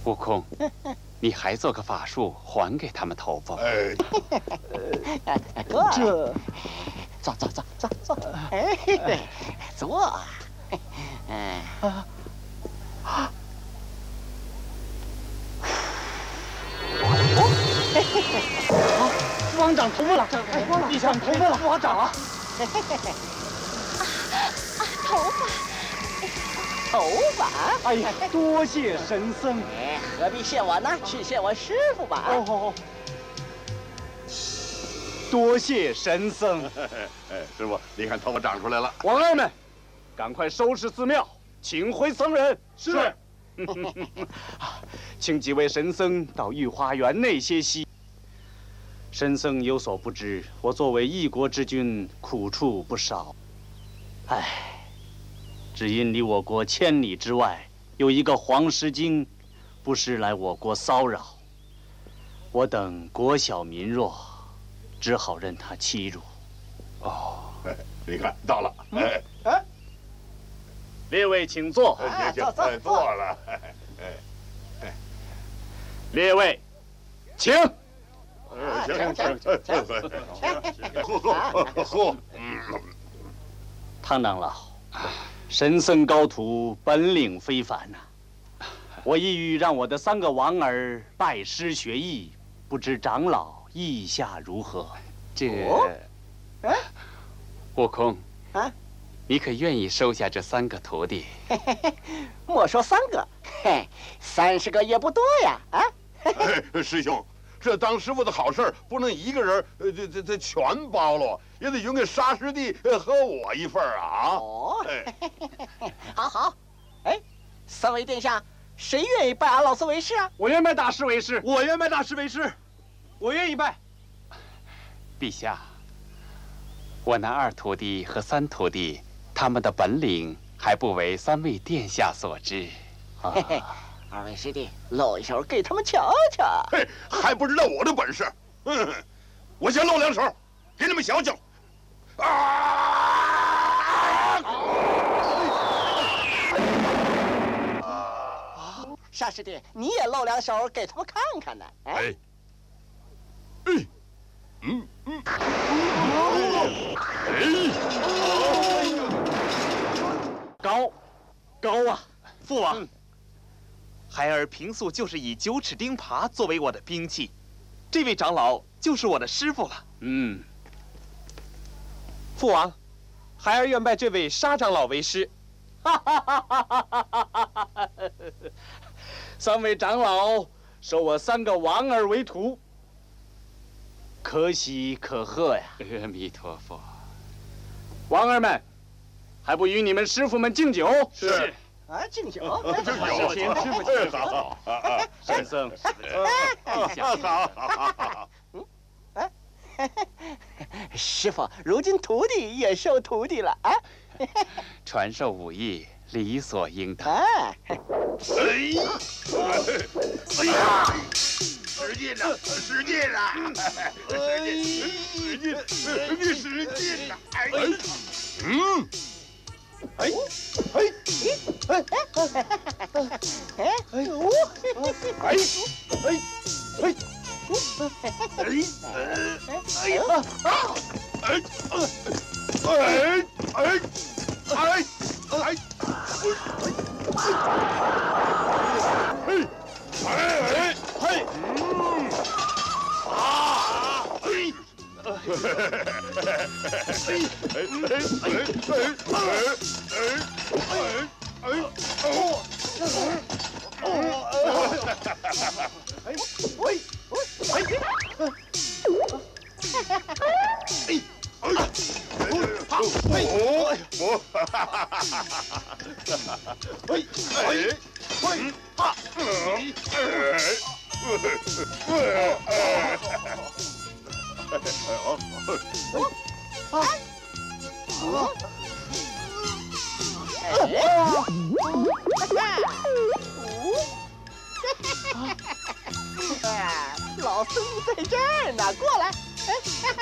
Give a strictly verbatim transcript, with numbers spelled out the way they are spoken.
悟空，你还做个法术还给他们头发。 哎， 这，坐坐坐坐坐，哎，对，坐，嗯啊啊。 啊！父王长头发了，长头发了，陛下长头发了，父王长了。啊啊！头发， 头发！ 哎呀，多谢神僧。 哎，何必谢我呢？去谢我师傅吧。 哦哦哦。多谢神僧。 哎，师傅，你看头发长出来了。 王儿们，赶快收拾寺庙，请回僧人。 是。 请几位神僧到御花园内歇息。神僧有所不知，我作为一国之君，苦处不少。唉，只因离我国千里之外有一个黄狮精，不时来我国骚扰，我等国小民弱，只好任他欺辱。 哦，哎，你看到了，哎哎， 列位请坐。 哎，坐坐坐了，哎哎， 列位，请。 行行行行，喝喝喝，嗯。 汤长老，神僧高徒本领非凡呐、啊，我意欲让我的三个王儿拜师学艺，不知长老意下如何？ 这， 哦、哎， 悟空， 啊， 你可愿意收下这三个徒弟？ 嘿嘿嘿，莫说三个，嘿，三十个也不多呀！啊， 哎，师兄。 这当师傅的好事不能一个人，呃，这这这全包了，也得匀给沙师弟和我一份啊！ 哦，好好，哎，三位殿下，谁愿意拜俺老孙为师啊？ 我愿拜大师为师， 我愿拜大师为师，我愿意拜。 陛下，我那二徒弟和三徒弟，他们的本领还不为三位殿下所知。 啊 嘿嘿 二位师弟，露一手给他们瞧瞧。 嘿，还不知道我的本事。嗯，我先露两手，给你们瞧瞧。啊！ 沙师弟，你也露两手给他们看看呢。 哎，哎，嗯嗯， 哎，高，高啊，父王。嗯 孩儿平素就是以九齿钉耙作为我的兵器，这位长老就是我的师傅了。 嗯， 父王，孩儿愿拜这位沙长老为师。 哈哈哈哈哈哈！三位长老收我三个王儿为徒，可喜可贺呀！ 阿弥陀佛， 王儿们，还不与你们师傅们敬酒？ 是。 啊，敬酒， 敬酒， 请师傅敬酒。好，神僧， 好，好，好。 嗯，哎，师傅，如今徒弟也收徒弟了啊！ 传授武艺理所应当。 啊！ 哎，哎呀，使劲呐，使劲呐，使劲，使劲，你使劲呐！哎，嗯。 哎哎哎哎哎哎哎呦！ 哎哎哎哎呀！哎哎哎哎哎！嘿哎哎嘿！嗯啊！嘿！ 哎哎哎哎哎哎哎！哦！哦！哎喂喂哎！哎！哎！好！哦！我哈哈哈哈哈哈！喂喂喂！哈！嗯！哎！哎！哦哦啊！哦！ 哎，老孙在这儿呢，过来。